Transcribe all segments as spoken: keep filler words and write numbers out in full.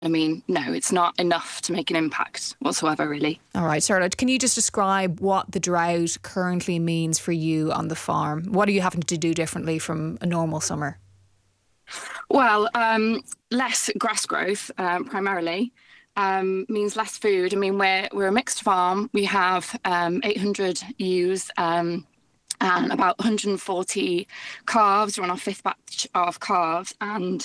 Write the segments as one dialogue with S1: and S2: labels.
S1: I mean, no, it's not enough to make an impact whatsoever, really.
S2: All right, Charlotte, can you just describe what the drought currently means for you on the farm? What are you having to do differently from a normal summer?
S1: Well, um, less grass growth, um, primarily, um, means less food. I mean, we're we're a mixed farm. We have um, eight hundred ewes um, and about one hundred forty calves. We're on our fifth batch of calves, and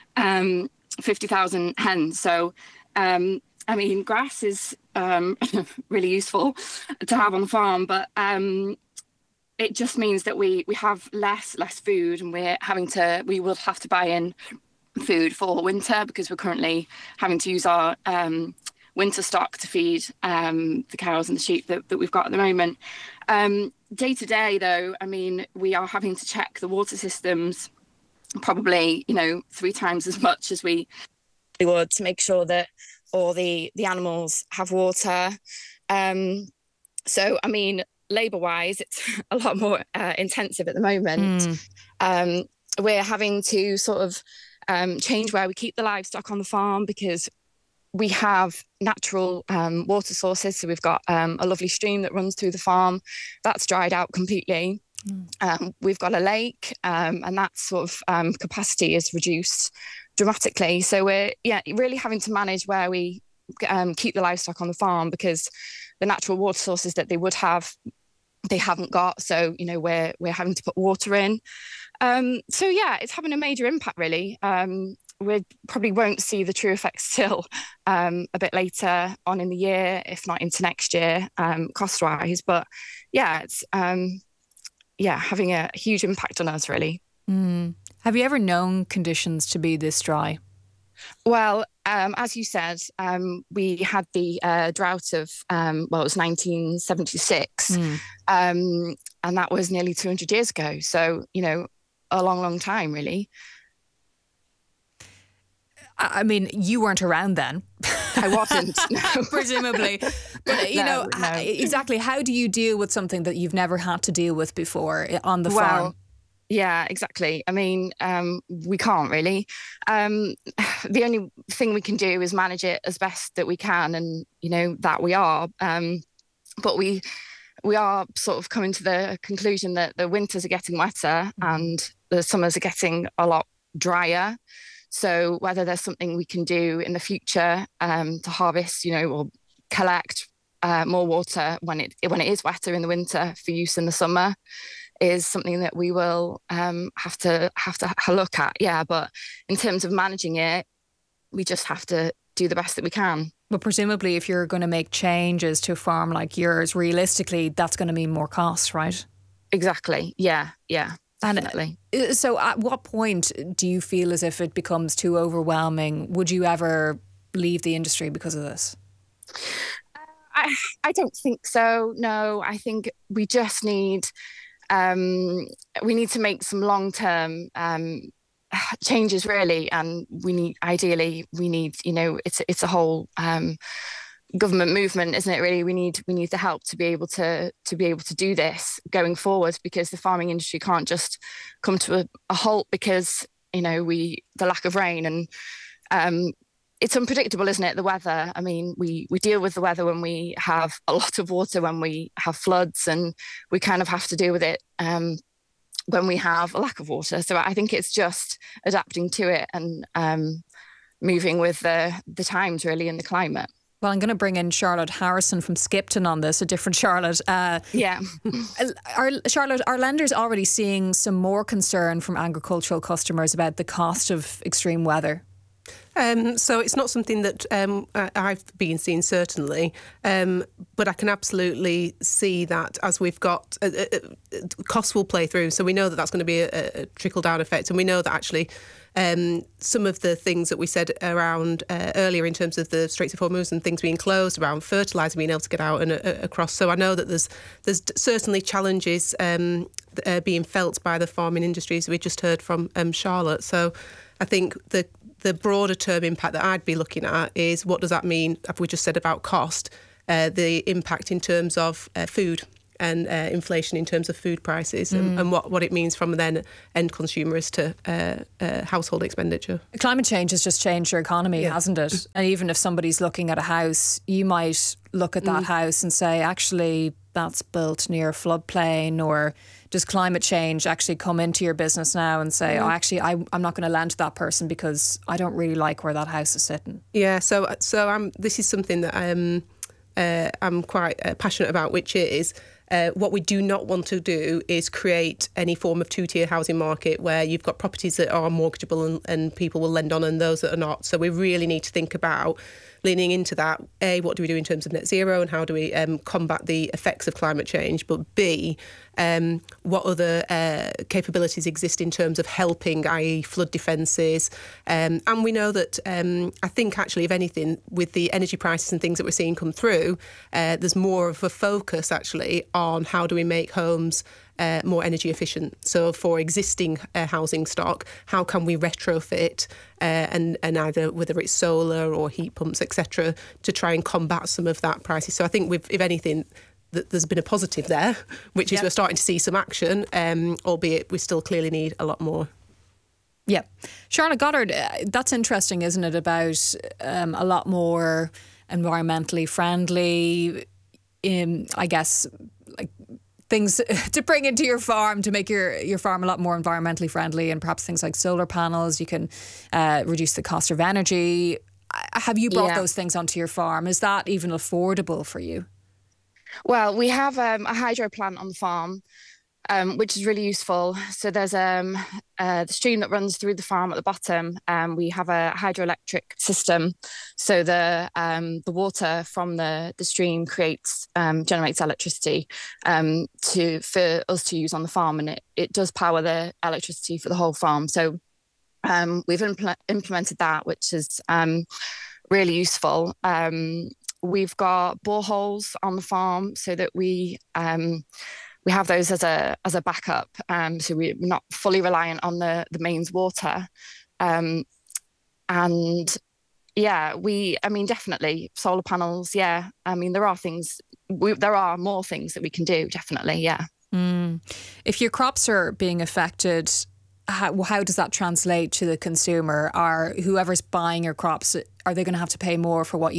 S1: um, fifty thousand hens. So, um, I mean, grass is um, really useful to have on the farm, but um, it just means that we we have less less food, and we're having to we will have to buy in food for winter because we're currently having to use our um, winter stock to feed um, the cows and the sheep that, that we've got at the moment. Um, day to day, though, I mean, we are having to check the water systems probably, you know, three times as much as we would to make sure that all the, the animals have water. Um, so, I mean, labour-wise, it's a lot more uh, intensive at the moment.
S2: Mm.
S1: Um, we're having to sort of um, change where we keep the livestock on the farm because we have natural um, water sources. So we've got um, a lovely stream that runs through the farm. That's dried out completely. Mm. Um, we've got a lake um, and that sort of um, capacity is reduced dramatically. So we're yeah really having to manage where we um, keep the livestock on the farm because the natural water sources that they would have, they haven't got. So, you know, we're we're having to put water in. Um, so, yeah, it's having a major impact, really. Um, we probably won't see the true effects till um, a bit later on in the year, if not into next year, um, cost-wise. But, yeah, it's um, yeah having a huge impact on us, really.
S2: Mm. Have you ever known conditions to be this dry?
S1: Well, um, as you said, um, we had the uh, drought of, um, well, it was nineteen seventy-six, mm. um, and that was nearly two hundred years ago. So, you know, a long, long time, really.
S2: I mean, you weren't around then.
S1: I wasn't, no.
S2: Presumably. But, you
S1: no,
S2: know,
S1: no.
S2: exactly, how do you deal with something that you've never had to deal with before on the
S1: well,
S2: farm?
S1: Yeah, exactly. I mean, um, we can't really. Um, the only thing we can do is manage it as best that we can, and you know that we are. Um, but we we are sort of coming to the conclusion that the winters are getting wetter mm-hmm. and the summers are getting a lot drier. So whether there's something we can do in the future um, to harvest, you know, or collect uh, more water when it when it is wetter in the winter for use in the summer, is something that we will um, have to have to look at. Yeah, but in terms of managing it, we just have to do the best that we can.
S2: But presumably, if you're going to make changes to a farm like yours, realistically, that's going to mean more costs, right?
S1: Exactly. Yeah. Yeah. Definitely.
S2: And so, at what point do you feel as if it becomes too overwhelming? Would you ever leave the industry because of this?
S1: I I don't think so. No, I think we just need. Um, we need to make some long-term um, changes, really, and we need, ideally, we need, you know, it's it's a whole um, government movement, isn't it? Really, we need we need the help to be able to to be able to do this going forward, because the farming industry can't just come to a, a halt because you know we the lack of rain and. Um, It's unpredictable, isn't it? The weather. I mean, we, we deal with the weather when we have a lot of water, when we have floods, and we kind of have to deal with it um, when we have a lack of water. So I think it's just adapting to it and um, moving with the, the times, really, and the climate.
S2: Well, I'm going to bring in Charlotte Harrison from Skipton on this, a different Charlotte. Uh,
S1: yeah.
S2: are, Charlotte, are lenders already seeing some more concern from agricultural customers about the cost of extreme weather?
S3: Um, so it's not something that um, I've been seeing, certainly, um, but I can absolutely see that as we've got, uh, uh, costs will play through. So we know that that's going to be a, a trickle-down effect, and we know that actually um, some of the things that we said around uh, earlier in terms of the Straits of Hormuz and things being closed, around fertiliser being able to get out and uh, across. So I know that there's there's certainly challenges um, uh, being felt by the farming industries. We just heard from um, Charlotte. So I think the The broader term impact that I'd be looking at is what does that mean, as we just said about cost, uh, the impact in terms of uh, food. and uh, inflation in terms of food prices mm. and, and what, what it means from then end consumers to uh, uh, household expenditure.
S2: Climate change has just changed your economy, yeah. hasn't it? And even if somebody's looking at a house, you might look at that mm. house and say, actually, that's built near a floodplain, or does climate change actually come into your business now and say, mm. oh, actually, I, I'm not going to lend to that person because I don't really like where that house is sitting?
S3: Yeah, so so I'm, this is something that I'm, uh, I'm quite uh, passionate about, which is uh, what we do not want to do is create any form of two-tier housing market where you've got properties that are mortgageable and, and people will lend on and those that are not. So we really need to think about leaning into that. A, what do we do in terms of net zero and how do we um, combat the effects of climate change? But B, um, what other uh, capabilities exist in terms of helping, that is flood defences? Um, and we know that, um, I think actually, if anything, with the energy prices and things that we're seeing come through, uh, there's more of a focus actually on how do we make homes Uh, more energy efficient. So for existing uh, housing stock, how can we retrofit uh, and, and either whether it's solar or heat pumps, et cetera, to try and combat some of that prices. So I think we've, if anything, th- there's been a positive there, which is yep. we're starting to see some action, um, albeit we still clearly need a lot more.
S2: Yeah. Charlotte Goddard, uh, that's interesting, isn't it, about um, a lot more environmentally friendly, in, I guess, like things to bring into your farm to make your, your farm a lot more environmentally friendly, and perhaps things like solar panels. You can uh, reduce the cost of energy. Have you brought yeah. those things onto your farm? Is that even affordable for you?
S1: Well, we have um, a hydro plant on the farm, um, which is really useful. So there's um, uh, the stream that runs through the farm at the bottom. Um, we have a hydroelectric system. So the um, the water from the, the stream creates um, generates electricity um, to for us to use on the farm, and it, it does power the electricity for the whole farm. So um, we've impl- implemented that, which is um, really useful. Um, we've got boreholes on the farm so that we um, we have those as a as a backup. Um, so we're not fully reliant on the the mains water. Um, and yeah, we, I mean, definitely solar panels. Yeah. I mean, there are things, we, there are more things that we can do. Definitely. Yeah.
S2: Mm. If your crops are being affected, how, how does that translate to the consumer? Are whoever's buying your crops, are they going to have to pay more for what you